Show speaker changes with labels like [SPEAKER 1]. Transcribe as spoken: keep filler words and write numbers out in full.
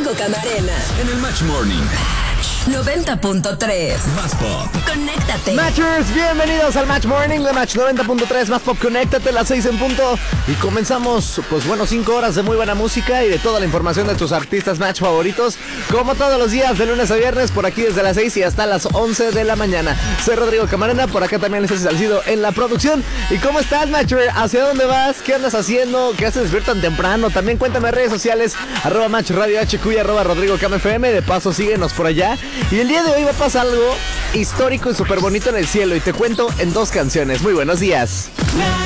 [SPEAKER 1] Rodrigo Camarena
[SPEAKER 2] en el Match Morning.
[SPEAKER 1] noventa punto tres.
[SPEAKER 2] Más Pop.
[SPEAKER 1] Conéctate.
[SPEAKER 3] Matchers, bienvenidos al Match Morning de Match noventa punto tres. Más Pop, conéctate, las seis en punto. Y comenzamos, pues bueno, cinco horas de muy buena música y de toda la información de tus artistas Match favoritos. Como todos los días, de lunes a viernes, por aquí desde las seis y hasta las once de la mañana. Soy Rodrigo Camarena, por acá también les he Salcido en la producción. ¿Y cómo estás, Matcher? ¿Hacia dónde vas? ¿Qué andas haciendo? ¿Qué haces despierto tan temprano? También cuéntame en redes sociales, arroba Match Radio H Q y arroba Rodrigo Cam F M. De paso, síguenos por allá. Y el día de hoy va a pasar algo histórico y súper bonito en el cielo. Y te cuento en dos canciones. Muy buenos días.